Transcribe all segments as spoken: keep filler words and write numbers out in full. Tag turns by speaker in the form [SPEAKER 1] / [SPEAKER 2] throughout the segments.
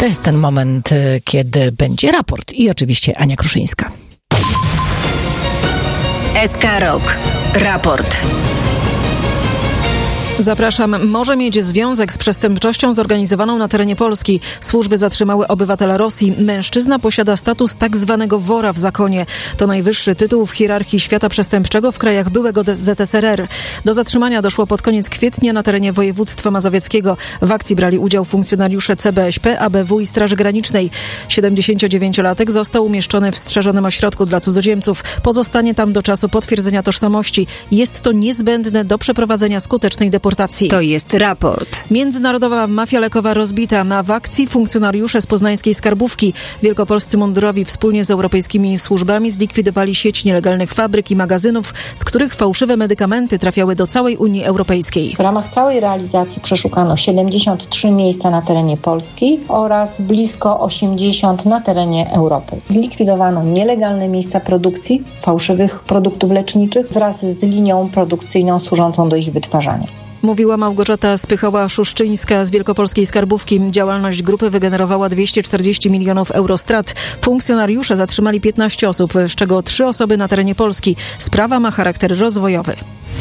[SPEAKER 1] To jest ten moment, kiedy będzie raport i oczywiście Ania Kruszyńska.
[SPEAKER 2] S K Rock. Raport.
[SPEAKER 3] Zapraszam. Może mieć związek z przestępczością zorganizowaną na terenie Polski. Służby zatrzymały obywatela Rosji. Mężczyzna posiada status tak zwanego wora w zakonie. To najwyższy tytuł w hierarchii świata przestępczego w krajach byłego Z S R R. Do zatrzymania doszło pod koniec kwietnia na terenie województwa mazowieckiego. W akcji brali udział funkcjonariusze C B Ś P, A B W i Straży Granicznej. siedemdziesięciodziewięciolatek został umieszczony w strzeżonym ośrodku dla cudzoziemców. Pozostanie tam do czasu potwierdzenia tożsamości. Jest to niezbędne do przeprowadzenia skutecznej deportacji.
[SPEAKER 2] To jest raport.
[SPEAKER 3] Międzynarodowa mafia lekowa rozbita. Ma w akcji funkcjonariusze z poznańskiej skarbówki. Wielkopolscy mundurowi wspólnie z europejskimi służbami zlikwidowali sieć nielegalnych fabryk i magazynów, z których fałszywe medykamenty trafiały do całej Unii Europejskiej.
[SPEAKER 4] W ramach całej realizacji przeszukano siedemdziesiąt trzy miejsca na terenie Polski oraz blisko osiemdziesiąt na terenie Europy. Zlikwidowano nielegalne miejsca produkcji fałszywych produktów leczniczych wraz z linią produkcyjną służącą do ich wytwarzania.
[SPEAKER 3] Mówiła Małgorzata Spychowa-Szuszczyńska z Wielkopolskiej Skarbówki. Działalność grupy wygenerowała dwieście czterdzieści milionów euro strat. Funkcjonariusze zatrzymali piętnaście osób, z czego trzy osoby na terenie Polski. Sprawa ma charakter rozwojowy.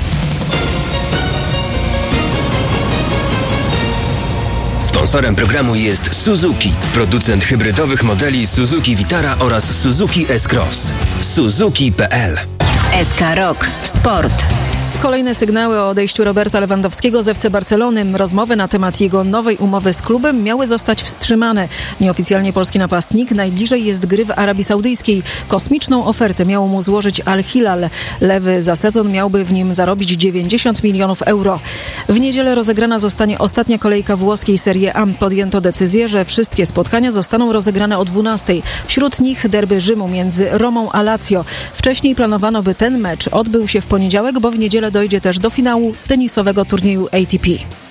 [SPEAKER 5] Sponsorem programu jest Suzuki, producent hybrydowych modeli Suzuki Vitara oraz Suzuki S-Cross. Suzuki kropka p l.
[SPEAKER 2] S K Rock. Sport.
[SPEAKER 3] Kolejne sygnały o odejściu Roberta Lewandowskiego z F C Barcelony. Rozmowy na temat jego nowej umowy z klubem miały zostać wstrzymane. Nieoficjalnie polski napastnik najbliżej jest gry w Arabii Saudyjskiej. Kosmiczną ofertę miało mu złożyć Al Hilal. Lewy za sezon miałby w nim zarobić dziewięćdziesiąt milionów euro. W niedzielę rozegrana zostanie ostatnia kolejka włoskiej Serie A. Podjęto decyzję, że wszystkie spotkania zostaną rozegrane o dwunastej. Wśród nich derby Rzymu między Romą a Lazio. Wcześniej planowano, by ten mecz odbył się w poniedziałek, bo w niedzielę dojdzie też do finału tenisowego turnieju A T P.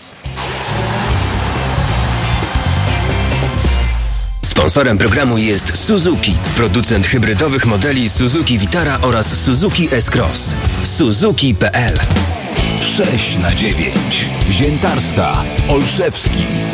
[SPEAKER 5] Sponsorem programu jest Suzuki, producent hybrydowych modeli Suzuki Vitara oraz Suzuki S-Cross. Suzuki kropka p l.
[SPEAKER 6] sześć na dziewięć. Ziętarska, Olszewski.